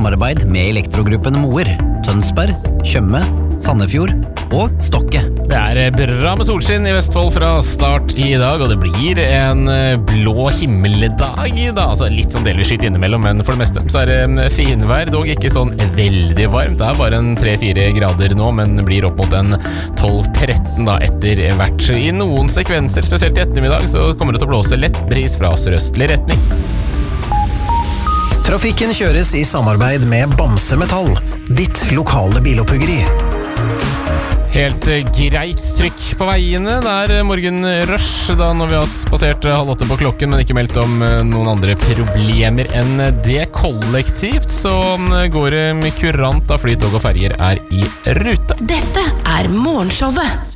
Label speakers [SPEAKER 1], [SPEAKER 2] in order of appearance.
[SPEAKER 1] samarbeid med Elektrogruppen Moer, Tønsberg, Tjøme, Sandefjord og Stokke.
[SPEAKER 2] Det bra med solskinn i Vestfold fra start i dag, og det blir en blå himmeldag da, altså litt sånn delvis skitt innimellom, men for det meste så det finvær, dog ikke sånn veldig varmt. Det bare en 3-4 grader nå, men blir opp mot en 12-13 da etter hvert. I noen sekvenser, spesielt i ettermiddag, så kommer det til å blåse lett bris fra sørøstlig retning.
[SPEAKER 3] Trafikken kjøres i samarbeid med Bamse Metall, ditt lokale biloppuggeri.
[SPEAKER 2] Helt greit trykk på veiene. Det morgenrush da når vi har passert 7:30 på klokken, men ikke meldt om noen andre problemer enn det. Kollektivt så går det kurant da flytog og ferger i rute.
[SPEAKER 4] Dette morgenshowet.